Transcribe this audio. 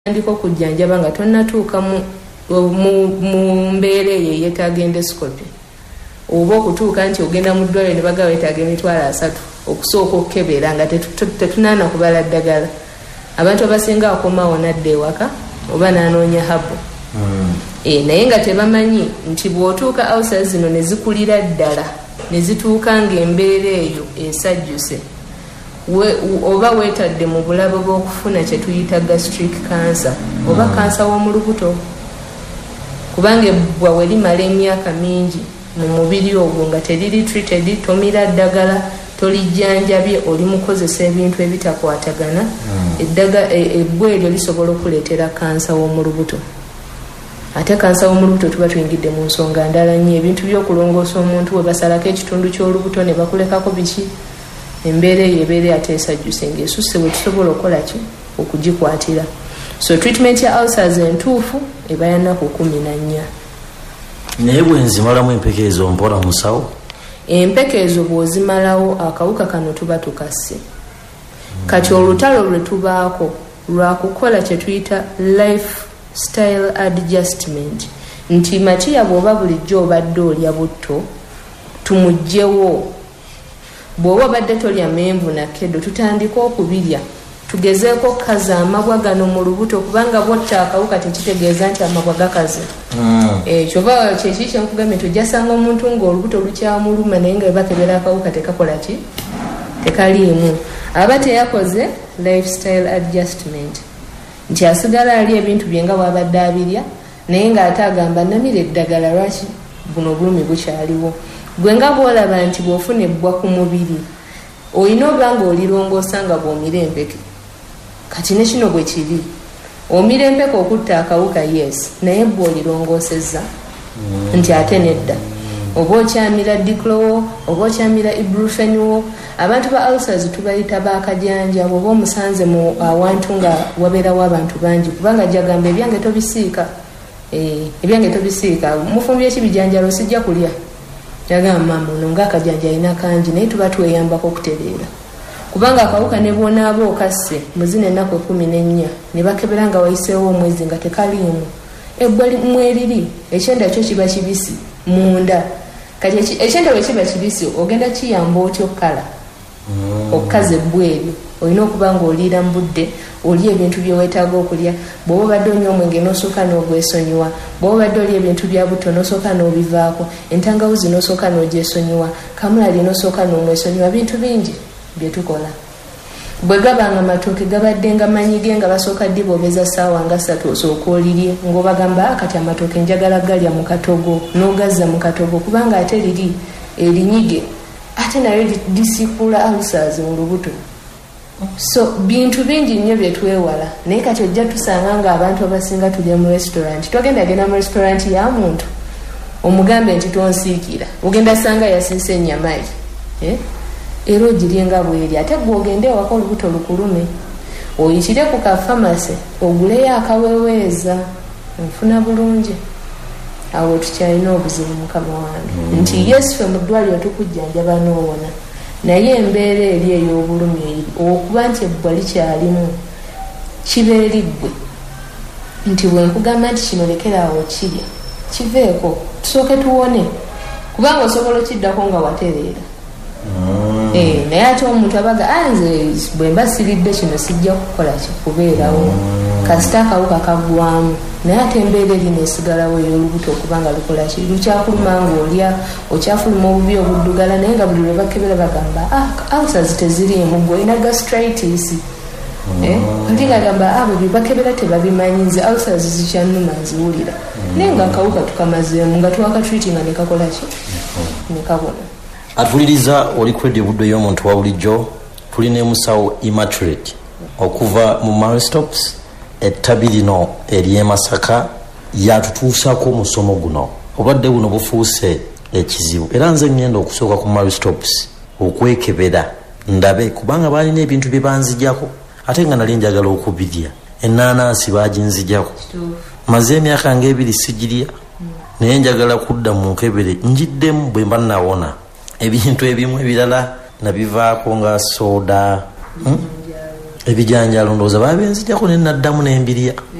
ndiko kujjanjaba nga tonnatuuka mu mbeera eyo yeetaaga endoscopy oba okutuuka nti ogenda mu ddwaliro ne bagaba weetaaga emitwalo 3 okusooka okukebera nga tetunaana kubala ddagala. Abantu abasinga akomawo nadda ewaka oba n'anoonya habo. Naye nga tebamanyi nti bw'otuuka awusa zino ne zikulira ddala ne zituuka ng'embeera eyo esajjuse oba weetadde mu bulabe bw'okufuna kye tuyita gastric cancer oba kansa w'omu lubuto, kubanga ebbwa we limala emyaka mingi mu mubiri ogwo nga teriri treated, tomira ddagala, tolijjanjabye, oli mukozesa ebintu ebitakwatagana, ebbwa eryo lisobola okuleetera kansa w'omu lubuto. Ate kansa w'omu lubuto tuba tuyingidde mu nsonga ndala nnyo, ebintu by'okulongoosa omuntu we basalako ekitundu ky'olubuto ne bakulekako biki, embeera eyo ebeera ate esajjuse ng'esusse we tusobola okukola ki okugikwatira. So treatment ya ulcers entuufu eba ya nnaku 14. Naye bwe nzimalamu empeke ezo mpola musawo? Empeke ezo bw'ozimalawo akawuka kano tuba tukasse. Kati olutalo lwe tubaako lwa kukola kye tuyita lifestyle adjustment, nti Matiya bw'oba bulijjo obadde olya butto tumugjewo. Bw'oba obadde tolya menvu na keddo tutandika okubirya, tugezeeko kaza amabwa gano mu lubuto, kubanga bwotta akawuka tekitegeeza nti amabwa gakaze. Kyova kyeki kyenkugambye tojasanga omuntu ng'olubuto lukyamuluma naye nga bakebera akawuka tekakola ki, tekaliimu. Aba teyakoze lifestyle adjustment, nti asigala ali ebintu bye nga bw'abadde abirya naye ng'ate agamba namira eddagala lwaki buno obulumi bukyaliwo. Gwe nga bw'olaba nti bw'ofuna ebbwa ku mubiri olina oba nga olirongoosa nga bw'omira empeke. Kati ne kino bwe kiri, omira empeke okutta akawuka yes, naye bwe olirongoosezza nti ate nedda. Oba okyamira diclowo oba okyamira ibuprofeniwo. Abantu ba ulcers tubayita baakajanja bw'oba omusanze mu awantu nga wabeerawo abantu bangi, kubanga jagamba ebyange tobisiika, ebyange tobisiika, mufumbye ekibijanjalo sijja kulya. Yagamba mama ono ng'akajanja alina kangi, naye tuba tweyambako okutereera, kubanga akawuka ne bwonaaba okasse muzina ennaku 14 ne bakebera nga wayiseewo omwezi nga tekaliimu, ebbwa mweriri ekyenda kyo kiba kibisi munda. Kati ekyenda bwe kiba kibisi ogenda kiyamba otyo kala okukaza ebbwa eryo. Olina okuba nga oliira mu budde, olya ebintu bye weetaaga okulya. Bw'oba obadde onywa omwenge n'osooka n'ogwesonyiwa, bw'oba obadde olya ebintu bya buto n'osooka n'obivaako, entangawuzi n'osooka n'ogyesonyiwa, kamulali n'osooka n'omwesonyiwa, bintu bingi bye tukola. Bwe gabanga amatooke gabadde nga manyige nga basooka ddi boobeza ssaawa nga 3 osooka olirye, ng'obagamba kati amatooke njagala galya mu katogo, n'ogazza mu katogo, kubanga ate liri erinyige ate nayo lisikula ulcers mu lubuto. So bintu bingi nnyo bye twewala, naye kati ojja tusanga ng'abantu abasinga tulya mu restaurant. Genda mu restaurant ya muntu omugambe nti tonsiikira, ogenda sanga yasiise ennyama ye, era ogirye nga bw'eri. Ate gwe ogende ewaka olubuto lukulume, oyitire ku kafamasi oguleyo akaweweeza, nfuna bulungi. Awo tukyalina obuzibu mukama wange nti yes ffe mu ddwaliro tukujjanjaba n'owona, naye embeera eri ey'obulumi eri okuba nti ebbwa likyalimu kibeeri ggwe nti bwe nkugamba nti kino lekeraawo kirya kiveeko tusooke tuwone, kubanga osobola okiddako nga watereera. Naye ate omuntu abaga nze bwe mba siridde kino sijja kukola kikubeerawo, kasita akawuka kaggwamu, naye ate embeera eri neesigalawo ey'olubuto okubanga lukola ki lukyakuluma ng'olya, okyafuluma obubi obuddugala, naye nga buli lwe bakebera bagamba ulcers teziriimu, gwe olina gastritis. Oli ngagamba abo bye bakebera tebabimanyi, nze ulcers zikyannuma nziwulira, naye nga akawuka tukamazeemu nga twakatreatinga ne kakola ki ne kabona. Atuliriza oli ku radio budde y'omuntu wa bulijjo, tulina emusawo Immaculate okuva mu Maristops ettabi lino ery'e Masaka yatutuusako omusomo guno. Obadde buno bufuuse ekizibu, era nze ngenda okusooka ku Maristops okwekebera ndabe, kubanga baalina ebintu bye banzijjako ate nga nali njagala okubirya. Ennaanansi baaginzijjako, maze emyaka nga 2 sigirya, naye njagala kudda mu nkebere njiddemu bwe mba nawona. Ebintu ebimu ebirala nabivaako nga soda, ebijanjalo ndowooza babenzijjako nenaddamu nembirya